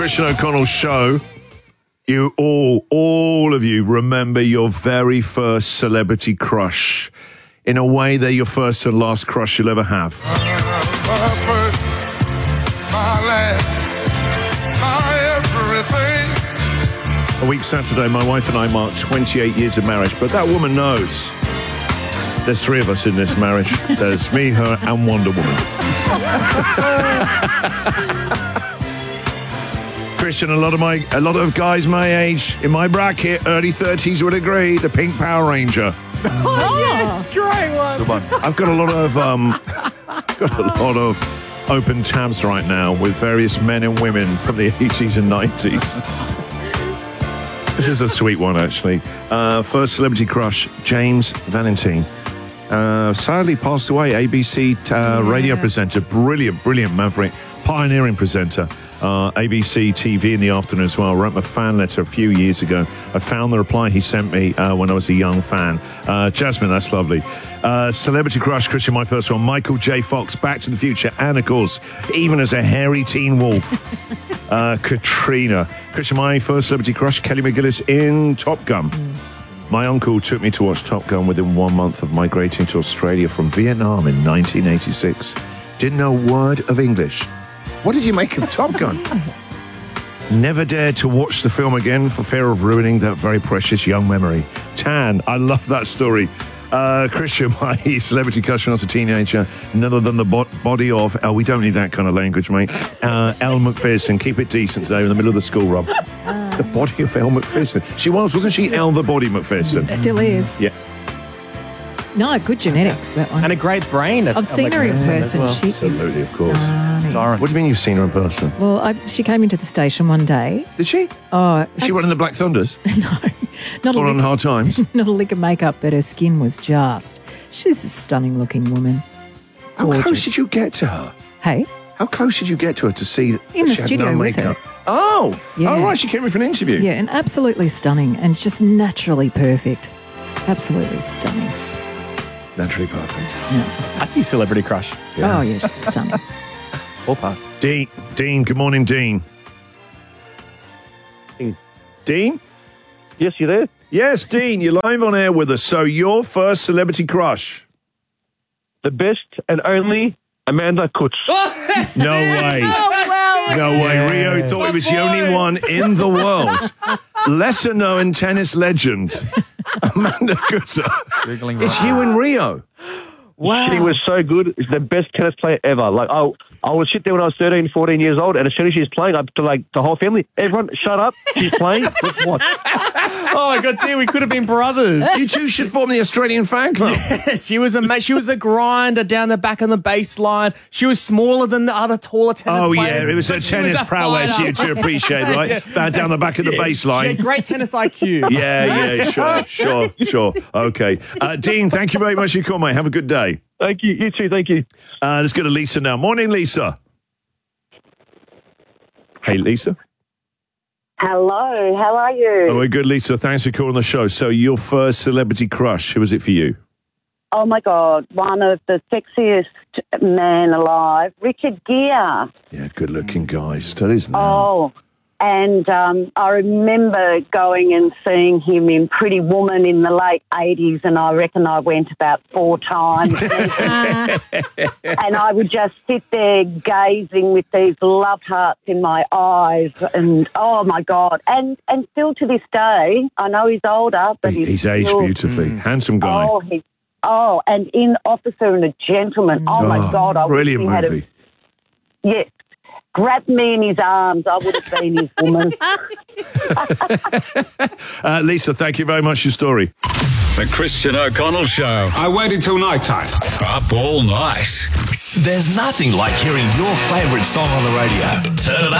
Christian O'Connell Show. You all of you remember your very first celebrity crush. In a way, they're your first and last crush you'll ever have. My first, my last, my everything. A week Saturday, my wife and I marked 28 years of marriage, but that woman knows. There's three of us in this marriage. There's me, her, and Wonder Woman. Christian, a lot of guys my age, in my bracket, early 30s, would agree. The Pink Power Ranger. Oh, yes, great one. Good one. I've got a lot of open tabs right now with various men and women from the 80s and 90s. This is a sweet one, actually. First celebrity crush, James Valentine. Sadly passed away, ABC radio presenter. Brilliant maverick. Pioneering presenter. ABC TV in the afternoon as well. Wrote my fan letter a few years ago. I found the reply he sent me when I was a young fan. Jasmine, that's lovely. Celebrity crush, Christian, my first one. Michael J. Fox, Back to the Future. And, of course, even as a hairy teen wolf, Katrina. Christian, my first celebrity crush, Kelly McGillis in Top Gun. My uncle took me to watch Top Gun within 1 month of migrating to Australia from Vietnam in 1986. Didn't know a word of English. What did you make of Top Gun? Never dared to watch the film again for fear of ruining that very precious young memory. Tan, I love that story. Christian, my celebrity crush when I was a teenager, none other than the body of, we don't need that kind of language, mate. Elle Macpherson, keep it decent today in the middle of the school run. The body of Elle Macpherson. She wasn't she Elle the Body Macpherson? Still is. Yeah. No, good genetics, that one. And a great brain. I've seen her in person. Well. She Absolutely, is of course. stunning. What do you mean you've seen her in person? Well, she came into the station one day. Did she? Oh, Is she one of the Black Thunders? not Fallen on hard times? not a lick of makeup, but her skin was just. She's a stunning looking woman. How close did you get to her? Hey, How close did you get to her to see that In the she had studio no with makeup? her. Oh, Yeah. oh right, she came in for an interview. yeah, and absolutely stunning, and just naturally perfect. Absolutely stunning. Naturally perfect. That's his celebrity crush. Yeah. Oh yeah, she's stunning. All pass. Dean, good morning, Dean. Dean? Yes, you there? Yes, Dean, you're live on air with us. So your first celebrity crush? The best and only Amanda Kutz. No way. No way. Rio thought he was the only one in the world. Lesser known tennis legend, Amanda Kutzer. It's you in Rio. Wow. She was so good. She's the best tennis player ever. Like, I would sit there when I was 13, 14 years old, and as soon as she was playing, I'd to like the whole family, everyone, shut up. She's playing. Let's watch. Oh my God, dear, we could have been brothers. You two should form the Australian fan club. She was a grinder down the back on the baseline. She was smaller than the other taller tennis Oh, players. yeah, it was her but she tennis was a prowess fighter. you to appreciate, right? That down the back of the She had baseline. great tennis IQ. Yeah, sure. Okay. Dean, thank you very much for your call, mate. Have a good day. Thank you. You too. Thank you. Let's go to Lisa now. Morning, Lisa. Hey, Lisa. Hello, how are you? Oh, we're good, Lisa. Thanks for calling the show. So your first celebrity crush, who was it for you? Oh, my God, one of the sexiest men alive, Richard Gere. Yeah, good-looking guy. Still is now. Oh, and I remember going and seeing him in Pretty Woman in the late 80s, and I reckon I went about 4 times. And I would just sit there gazing with these love hearts in my eyes, and oh, my God. And still to this day, I know he's older, but He's aged still, beautifully. Handsome guy. And in Officer and a Gentleman. Oh, my God. I wish Brilliant he had movie. Yes. Grabbed me in his arms. I would have been his woman. Lisa, thank you very much for your story. The Christian O'Connell Show. I waited till night time. Up all night. There's nothing like hearing your favourite song on the radio. Turn it up.